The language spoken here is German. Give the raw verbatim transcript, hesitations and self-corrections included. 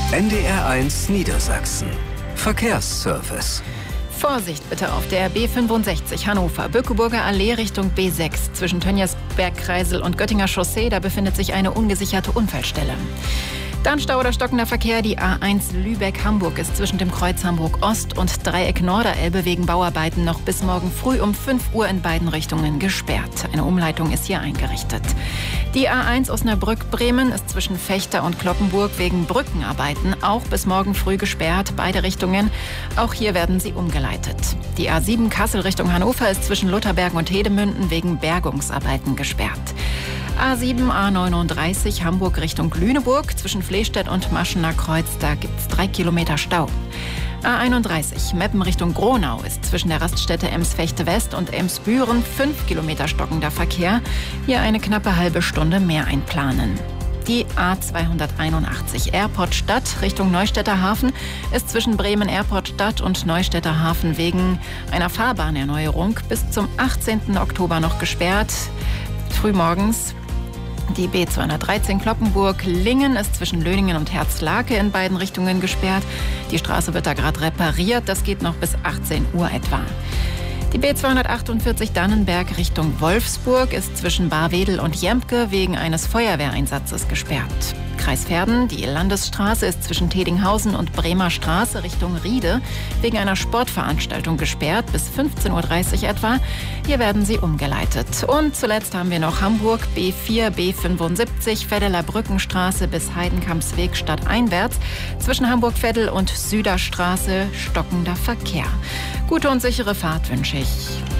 N D R eins Niedersachsen. Verkehrsservice. Vorsicht bitte auf der B fünfundsechzig Hannover, Bückeburger Allee Richtung B sechs. Zwischen Tönniesberg-Kreisel und Göttinger Chaussee, da befindet sich eine ungesicherte Unfallstelle. Dann Stau oder stockender Verkehr. Die A eins Lübeck-Hamburg ist zwischen dem Kreuz Hamburg-Ost und Dreieck Norderelbe wegen Bauarbeiten noch bis morgen früh um fünf Uhr in beiden Richtungen gesperrt. Eine Umleitung ist hier eingerichtet. Die A eins Osnabrück-Bremen ist zwischen Fechter und Cloppenburg wegen Brückenarbeiten auch bis morgen früh gesperrt. Beide Richtungen. Auch hier werden sie umgeleitet. Die A sieben Kassel Richtung Hannover ist zwischen Lutherbergen und Hedemünden wegen Bergungsarbeiten gesperrt. A sieben A neununddreißig Hamburg Richtung Lüneburg. Zwischen Flehstedt und Maschener Kreuz, da gibt es drei Kilometer Stau. A einunddreißig Meppen Richtung Gronau ist zwischen der Raststätte Ems-Fechte West und Ems-Büren fünf Kilometer stockender Verkehr. Hier eine knappe halbe Stunde mehr einplanen. Die A zweihunderteinundachtzig Airport Stadt Richtung Neustädter Hafen ist zwischen Bremen Airport Stadt und Neustädter Hafen wegen einer Fahrbahnerneuerung bis zum achtzehnten Oktober noch gesperrt. Frühmorgens. Die B zweihundertdreizehn Cloppenburg-Lingen ist zwischen Löningen und Herzlake in beiden Richtungen gesperrt. Die Straße wird da gerade repariert. Das geht noch bis achtzehn Uhr etwa. Die B zweihundertachtundvierzig Dannenberg Richtung Wolfsburg ist zwischen Barwedel und Jempke wegen eines Feuerwehreinsatzes gesperrt. Kreis Verden, die Landesstraße ist zwischen Tedinghausen und Bremer Straße Richtung Riede wegen einer Sportveranstaltung gesperrt bis fünfzehn Uhr dreißig etwa. Hier werden sie umgeleitet. Und zuletzt haben wir noch Hamburg B vier B fünfundsiebzig Veddeler Brückenstraße bis Heidenkampsweg stadteinwärts. Zwischen Hamburg-Veddel und Süderstraße stockender Verkehr. Gute und sichere Fahrt wünsche ich.